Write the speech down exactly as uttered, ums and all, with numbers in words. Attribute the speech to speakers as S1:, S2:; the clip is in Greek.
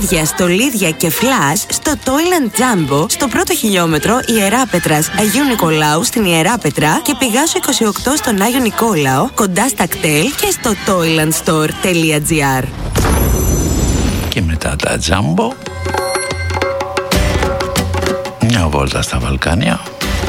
S1: παιχνίδια, στολίδια και φλας στο Toyland Jumbo, στο πρώτο χιλιόμετρο Ιεράπετρας Αγίου Νικολάου στην Ιεράπετρα και Πηγάσου είκοσι οκτώ στον Άγιο Νικόλαο, κοντά στα κτέλ και στο toylandstore τελεία gr.
S2: Και μετά τα Jumbo, μια βόλτα στα Βαλκάνια.